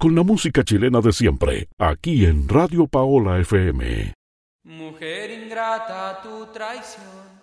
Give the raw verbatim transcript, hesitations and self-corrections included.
con la música chilena de siempre, aquí en Radio Paola F M. Mujer ingrata, tu traición